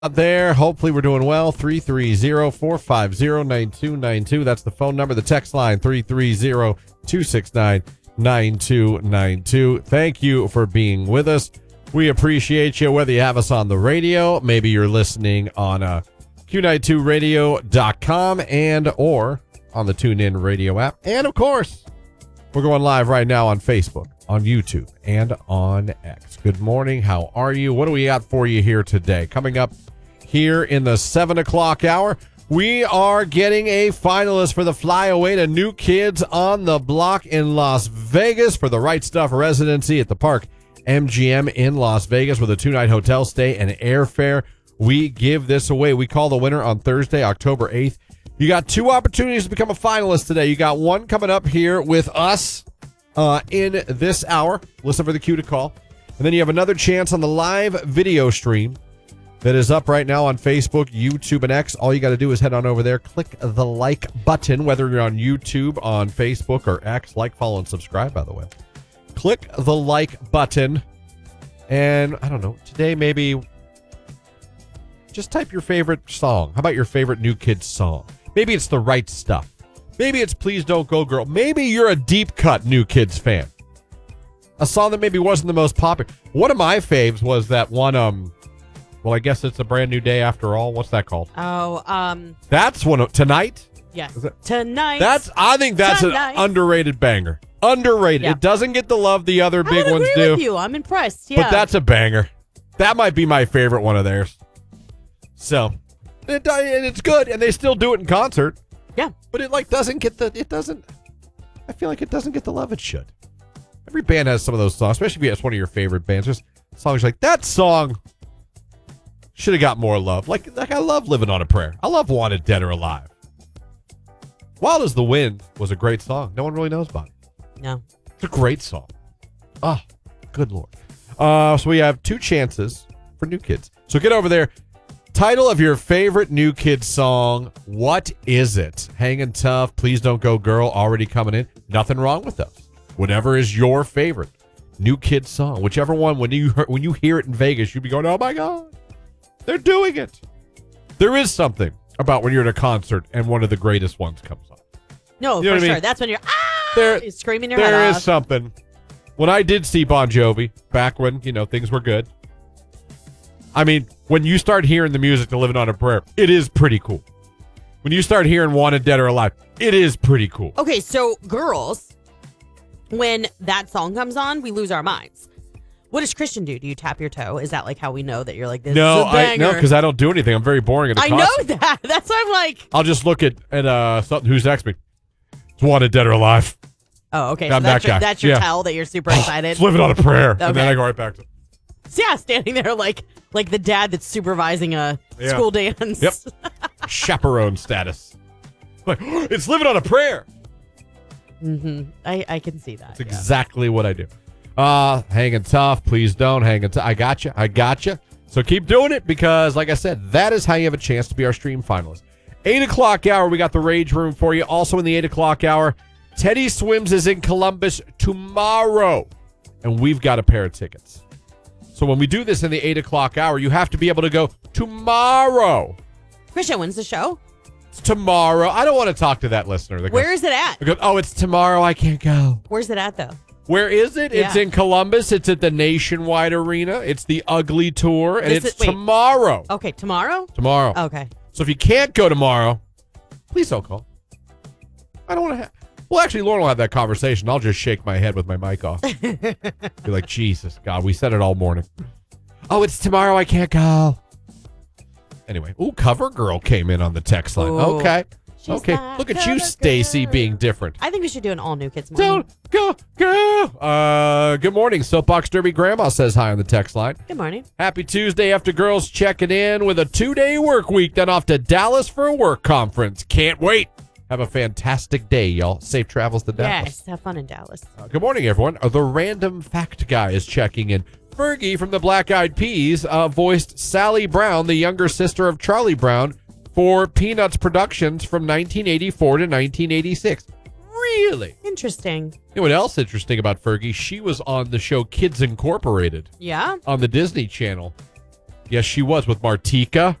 out there. Hopefully we're doing well. 330-450-9292. That's the phone number. The text line, 330-269-9292. Thank you for being with us. We appreciate you, whether you have us on the radio, maybe you're listening on Q92radio.com and or on the TuneIn Radio app. And, of course, we're going live right now on Facebook, on YouTube, and on X. Good morning. How are you? What do we got for you here today? Coming up here in the 7 o'clock hour, we are getting a finalist for the flyaway to New Kids on the Block in Las Vegas for the Right Stuff residency at the Park MGM in Las Vegas with a 2-night hotel stay and airfare. We give this away. We call the winner on Thursday, October 8th. You got 2 opportunities to become a finalist today. You got one coming up here with us in this hour. Listen for the cue to call. And then you have another chance on the live video stream that is up right now on Facebook, YouTube, and X. All you got to do is head on over there, click the like button, whether you're on YouTube, on Facebook, or X. Like, follow, and subscribe, by the way. Click the like button. And, I don't know, today maybe just type your favorite song. How about your favorite New Kids song? Maybe it's The Right Stuff. Maybe it's Please Don't Go Girl. Maybe you're a deep cut New Kids fan. A song that maybe wasn't the most popular. One of my faves was that one, well, I guess it's a brand new day after all. What's that called? Oh, that's one of Tonight? Yes. Tonight. I think that's Tonight. An underrated banger. Underrated. Yeah. It doesn't get the love the other big ones do. I agree with you. I'm impressed. Yeah. But that's a banger. That might be my favorite one of theirs. So, it's good, and they still do it in concert. Yeah. But it doesn't, I feel like it doesn't get the love it should. Every band has some of those songs, especially if it's one of your favorite bands. There's songs like, that song should have got more love. Like I love Living on a Prayer. I love Wanted Dead or Alive. Wild as the Wind was a great song. No one really knows about it. No. It's a great song. Oh, good Lord. So we have 2 chances for New Kids. So get over there. Title of your favorite New Kids song. What is it? Hanging Tough, Please Don't Go Girl, already coming in. Nothing wrong with those. Whatever is your favorite New Kids song. Whichever one, when you hear it in Vegas, you'll be going, oh my God, they're doing it. There is something about when you're at a concert and one of the greatest ones comes on. No, you know for sure. I mean? That's when you're you're screaming your head off. There is off. something. When I did see Bon Jovi, back when, things were good. I mean, when you start hearing the music to Living on a Prayer, it is pretty cool. When you start hearing Wanted Dead or Alive, it is pretty cool. Okay, so girls, when that song comes on, we lose our minds. What does Christian do? Do you tap your toe? Is that like how we know that you're like, this is a banger? No, because I don't do anything. I'm very boring at a concert. I know that. That's why I'm like. I'll just look at something. Who's next me? It's Wanted Dead or Alive. Oh, okay. I'm So that's your yeah. tell that you're super excited. It's Living on a Prayer. Okay. And then I go right back to So yeah, standing there like the dad that's supervising a school dance. Yep. Chaperone status. Like, it's Living on a Prayer. Mm-hmm. I can see that. That's exactly what I do. Hanging Tough, Please Don't, Hanging Tough. I got you. So keep doing it because, like I said, that is how you have a chance to be our stream finalist. 8 o'clock hour, we got the Rage Room for you. Also in the 8 o'clock hour, Teddy Swims is in Columbus tomorrow, and we've got a pair of tickets. So when we do this in the 8 o'clock hour, you have to be able to go tomorrow. Christian, when's the show? It's tomorrow. I don't want to talk to that listener. Where is it at? Oh, it's tomorrow. I can't go. Where's it at, though? Where is it? Yeah. It's in Columbus. It's at the Nationwide Arena. It's the Ugly Tour, and it's tomorrow. Okay, tomorrow? Tomorrow. Okay. So if you can't go tomorrow, please don't call. I don't want to have... Well, actually, Lauren will have that conversation. I'll just shake my head with my mic off. Be like, Jesus, God, we said it all morning. Oh, it's tomorrow. I can't go. Anyway, Cover Girl came in on the text line. Ooh. Okay. Look at you, Stacy, being different. I think we should do an all New Kids morning. Don't go, girl. Good morning. Soapbox Derby Grandma says hi on the text line. Good morning. Happy Tuesday after girls checking in with a 2-day work week, then off to Dallas for a work conference. Can't wait. Have a fantastic day, y'all. Safe travels to Dallas. Yes, have fun in Dallas. Good morning, everyone. The random fact guy is checking in. Fergie from the Black Eyed Peas voiced Sally Brown, the younger sister of Charlie Brown, for Peanuts Productions from 1984 to 1986. Really? Interesting. You know what else interesting about Fergie? She was on the show Kids Incorporated. Yeah? On the Disney Channel. Yes, she was with Martika.